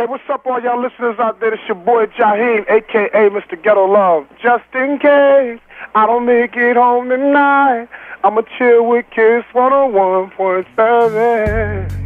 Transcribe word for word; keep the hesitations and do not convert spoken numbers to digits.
Hey, what's up, all y'all listeners out there? It's your boy Jaheim, a k a. Mister Ghetto Love. Just in case I don't make it home tonight, I'ma chill with Kiss one oh one point seven.